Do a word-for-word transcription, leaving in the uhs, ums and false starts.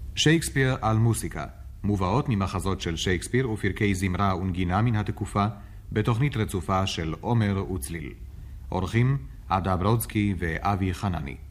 שייקספיר על מוסיקה, מובאות ממחזות של שייקספיר ופרקי זמרה ונגינה מן התקופה, בתוכנית רצופה של עומר וצליל. אורחים עדה ברודסקי ואבי חנני.